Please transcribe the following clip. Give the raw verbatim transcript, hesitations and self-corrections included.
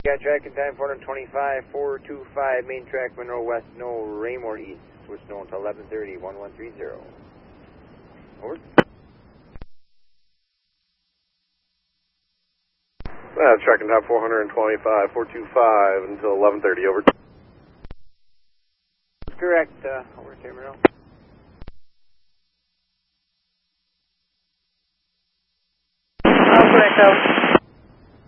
Got track in time four twenty-five, four two five, main track, Monroe West, no Raymore East. Switch no until eleven thirty, one one three zero. Over. Uh, track in time four twenty-five, four two five until eleven thirty, over. That's correct, uh, over terminal. Oh, correct, over.